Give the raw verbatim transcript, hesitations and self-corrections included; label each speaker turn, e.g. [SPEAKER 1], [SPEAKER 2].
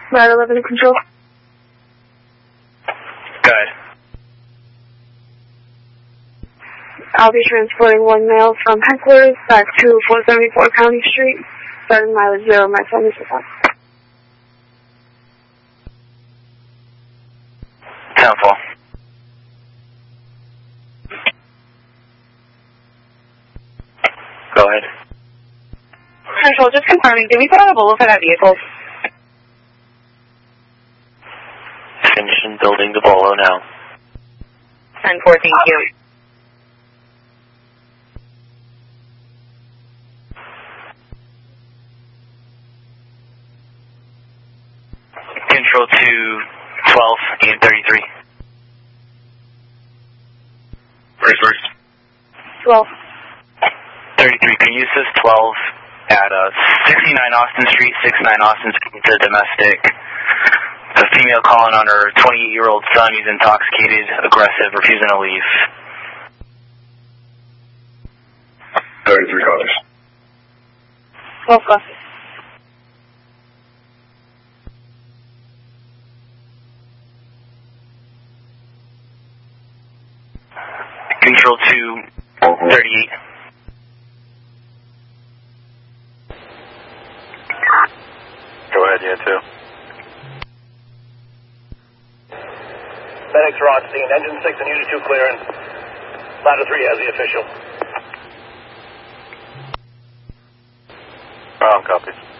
[SPEAKER 1] Ladder eleven control.
[SPEAKER 2] Go ahead.
[SPEAKER 1] I'll be transporting one male from headquarters back to four seventy-four County Street, starting mileage zero, my phone is on.
[SPEAKER 2] ten four. Go ahead.
[SPEAKER 1] Control, just confirming, did we put on a bullet for that vehicle?
[SPEAKER 2] Finishing building the bolo now.
[SPEAKER 1] ten four, thank you.
[SPEAKER 2] Control to twelve and thirty-three. Where's first?
[SPEAKER 1] twelve.
[SPEAKER 2] thirty-three, can you assist twelve at uh, sixty-nine Austin Street, sixty-nine Austin Street to domestic. A female calling on her twenty-eight-year-old son. He's intoxicated, aggressive, refusing to leave.
[SPEAKER 3] thirty-three callers.
[SPEAKER 1] twelve classes.
[SPEAKER 2] Control to thirty-eight.
[SPEAKER 3] Go ahead, yeah, two.
[SPEAKER 4] Medics are on scene. Engine six and Unit two clearance. Ladder three has the official.
[SPEAKER 3] Oh, copy.